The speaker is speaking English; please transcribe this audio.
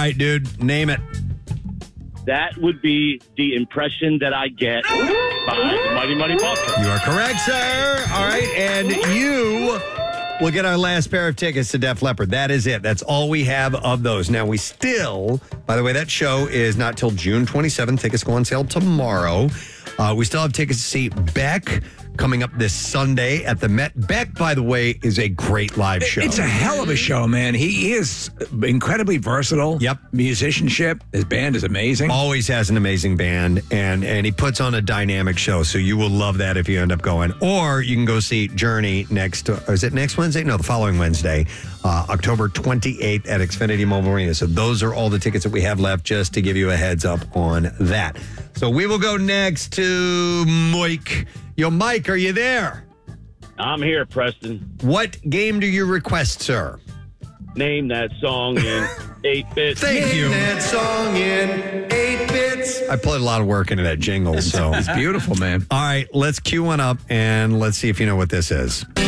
right, dude. Name it. That would be the impression that I get by the Mighty Mighty Boston. You are correct, sir. All right, and you will get our last pair of tickets to Def Leppard. That is it. That's all we have of those. Now, we still, by the way, that show is not till June 27th. Tickets go on sale tomorrow. We still have tickets to see Beck coming up this Sunday at the Met. Beck, by the way, is a great live show. It's a hell of a show, man. He is incredibly versatile. Yep. Musicianship. His band is amazing. Always has an amazing band, and he puts on a dynamic show, so you will love that if you end up going. Or you can go see Journey is it next Wednesday? No, the following Wednesday, October 28th at Xfinity Mobile Arena. So those are all the tickets that we have left, just to give you a heads up on that. So we will go next to Mike. Yo, Mike, are you there? I'm here, Preston. What game do you request, sir? Name that song in 8-bit. Thank you. That song in 8 bits. I put a lot of work into that jingle, so It's beautiful, man. All right, let's cue one up and let's see if you know what this is.